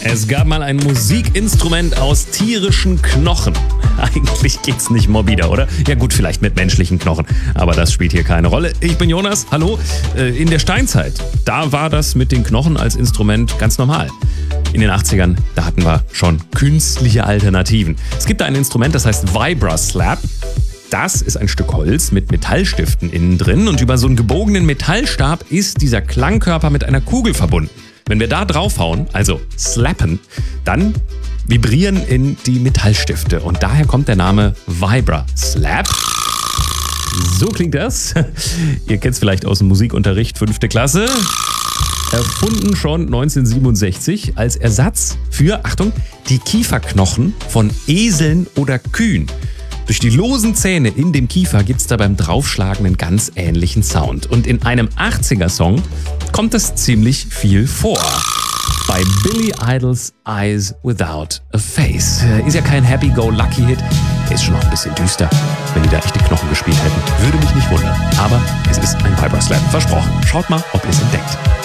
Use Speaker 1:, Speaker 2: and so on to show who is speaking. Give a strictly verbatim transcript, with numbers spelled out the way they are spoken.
Speaker 1: Es gab mal ein Musikinstrument aus tierischen Knochen. Eigentlich geht's nicht morbider, oder? Ja gut, vielleicht mit menschlichen Knochen, aber das spielt hier keine Rolle. Ich bin Jonas, hallo. In der Steinzeit, da war das mit den Knochen als Instrument ganz normal. In den achtzigern, da hatten wir schon künstliche Alternativen. Es gibt da ein Instrument, das heißt Vibra-Slap. Das ist ein Stück Holz mit Metallstiften innen drin und über so einen gebogenen Metallstab ist dieser Klangkörper mit einer Kugel verbunden. Wenn wir da draufhauen, also slappen, dann vibrieren in die Metallstifte und daher kommt der Name Vibra-Slap. So klingt das. Ihr kennt es vielleicht aus dem Musikunterricht, fünfte Klasse. Erfunden schon neunzehnhundertsiebenundsechzig als Ersatz für, Achtung, die Kieferknochen von Eseln oder Kühen. Durch die losen Zähne in dem Kiefer gibt es da beim Draufschlagen einen ganz ähnlichen Sound. Und in einem achtziger-Song kommt das ziemlich viel vor. Bei Billy Idols Eyes Without a Face. Ist ja kein Happy-Go-Lucky-Hit. Der ist schon noch ein bisschen düster. Wenn die da echte Knochen gespielt hätten, würde mich nicht wundern. Aber es ist ein Vibra-Slap. Versprochen. Schaut mal, ob ihr es entdeckt.